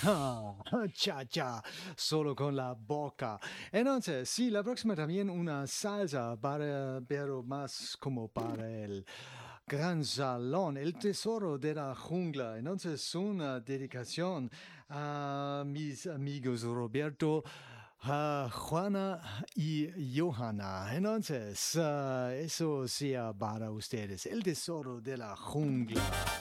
Ah, cha cha, solo con la boca. Entonces, sí, la próxima también una salsa para, pero más como para el gran salón, el tesoro de la jungla. Entonces, una dedicación a mis amigos Roberto, Juana y Johanna. Entonces, eso sea para ustedes, el tesoro de la jungla.